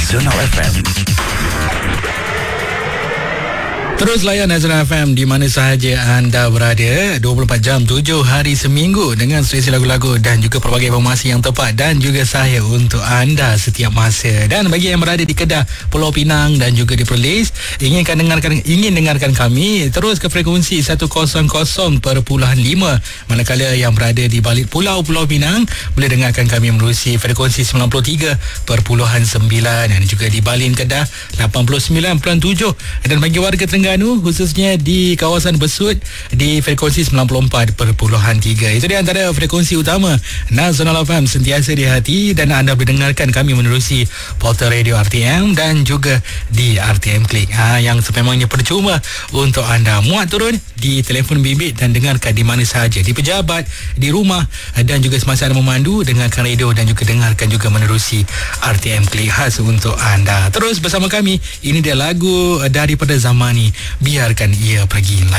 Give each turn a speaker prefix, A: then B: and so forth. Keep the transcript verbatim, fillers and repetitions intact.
A: Nasional F M.
B: Terus layan Nasional F M di mana sahaja anda berada, dua puluh empat jam, tujuh hari seminggu dengan selesa lagu-lagu dan juga pelbagai informasi yang tepat dan juga saya untuk anda setiap masa. Dan bagi yang berada di Kedah, Pulau Pinang dan juga di Perlis, inginkan dengarkan ingin dengarkan kami, terus ke frekuensi seratus perpuluhan lima. Manakala yang berada di balik pulau Pulau Pinang boleh dengarkan kami menerusi frekuensi sembilan puluh tiga perpuluhan sembilan dan juga di Balin Kedah lapan puluh sembilan perpuluhan tujuh. Dan bagi warga Terengganu khususnya di kawasan Besut di frekuensi sembilan puluh empat perpuluhan tiga. Itu dia antara frekuensi utama Nasional F M, sentiasa di hati, dan anda boleh dengarkan kami menerusi portal radio R T M dan juga di R T M Klik. Ha, yang sememangnya percuma untuk anda muat turun di telefon bimbit dan dengarkan di mana sahaja, di pejabat, di rumah dan juga semasa anda memandu, dengarkan radio dan juga dengarkan juga menerusi R T M Klik khas untuk anda. Terus bersama kami, ini dia lagu daripada Zamani, Biarkan Ia Pergi.